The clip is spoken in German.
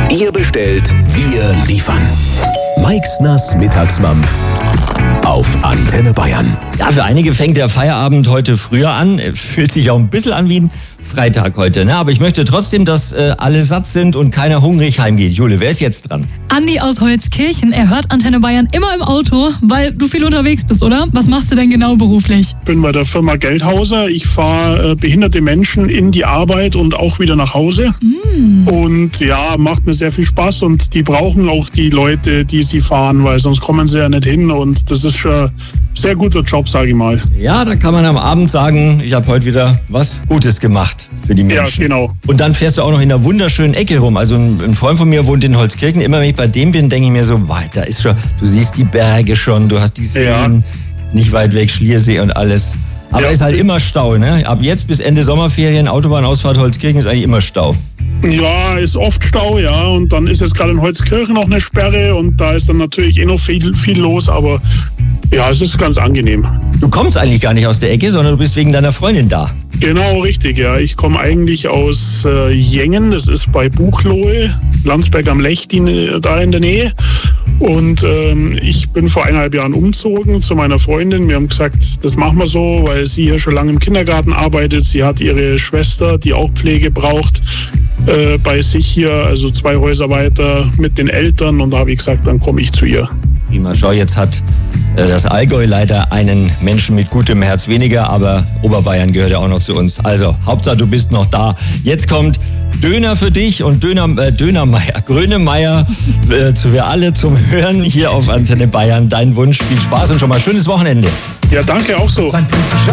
Ihr bestellt, wir liefern. Meixners Mittagsmampf auf Antenne Bayern. Ja, für einige fängt der Feierabend heute früher an. Fühlt sich auch ein bisschen an wie ein Freitag heute, ne? Aber ich möchte trotzdem, dass alle satt sind und keiner hungrig heimgeht. Jule, wer ist jetzt dran? Andi aus Holzkirchen. Er hört Antenne Bayern immer im Auto, weil du viel unterwegs bist, oder? Was machst du denn genau beruflich? Ich bin bei der Firma Geldhauser. Ich fahre behinderte Menschen in die Arbeit und auch wieder nach Hause. Und ja, macht mir sehr viel Spaß und die brauchen auch die Leute, die sie fahren, weil sonst kommen sie ja nicht hin und das ist schon ein sehr guter Job, sage ich mal. Ja, da kann man am Abend sagen, ich habe heute wieder was Gutes gemacht für die Menschen. Ja, genau. Und dann fährst du auch noch in einer wunderschönen Ecke rum. Also ein Freund von mir wohnt in Holzkirchen. Immer wenn ich bei dem bin, denke ich mir so, da ist schon, du siehst die Berge schon, du hast die Seen, nicht weit weg, Schliersee und alles. Aber ist halt immer Stau, ne? Ab jetzt bis Ende Sommerferien, Autobahnausfahrt Holzkirchen ist eigentlich immer Stau. Ja, ist oft Stau, ja. Und dann ist jetzt gerade in Holzkirchen noch eine Sperre und da ist dann natürlich noch viel los, aber ja, es ist ganz angenehm. Du kommst eigentlich gar nicht aus der Ecke, sondern du bist wegen deiner Freundin da. Genau, richtig, ja. Ich komme eigentlich aus Jengen, das ist bei Buchloe, Landsberg am Lech, da in der Nähe. Und ich bin vor 1,5 Jahren umgezogen zu meiner Freundin. Wir haben gesagt, das machen wir so, weil sie hier schon lange im Kindergarten arbeitet. Sie hat ihre Schwester, die auch Pflege braucht, bei sich hier, also 2 Häuser weiter mit den Eltern. Und da habe ich gesagt, dann komme ich zu ihr. Prima, schau, jetzt hat das Allgäu leider einen Menschen mit gutem Herz weniger, aber Oberbayern gehört ja auch noch zu uns. Also, Hauptsache du bist noch da. Jetzt kommt Döner für dich und Grönemeyer für alle zum Hören hier auf Antenne Bayern. Dein Wunsch, viel Spaß und schon mal schönes Wochenende. Ja, danke, auch so.